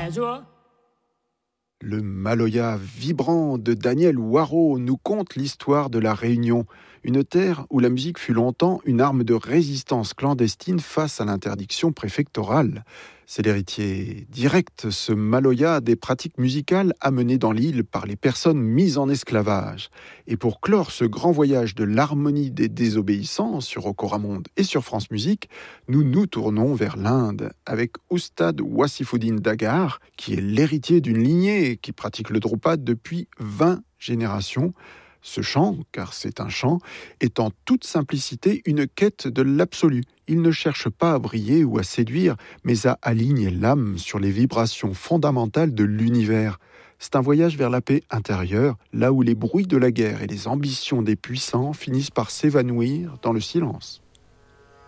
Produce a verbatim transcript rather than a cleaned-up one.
Le Maloya vibrant de Daniel Waro nous conte l'histoire de la Réunion, une terre où la musique fut longtemps une arme de résistance clandestine face à l'interdiction préfectorale. C'est l'héritier direct, ce Maloya, des pratiques musicales amenées dans l'île par les personnes mises en esclavage. Et pour clore ce grand voyage de l'harmonie des désobéissants sur Okoramonde et sur France Musique, nous nous tournons vers l'Inde avec Oustad Wassifuddin Dagar, qui est l'héritier d'une lignée qui pratique le Drupad depuis vingt générations. Ce chant, car c'est un chant, est en toute simplicité une quête de l'absolu. Il ne cherche pas à briller ou à séduire, mais à aligner l'âme sur les vibrations fondamentales de l'univers. C'est un voyage vers la paix intérieure, là où les bruits de la guerre et les ambitions des puissants finissent par s'évanouir dans le silence.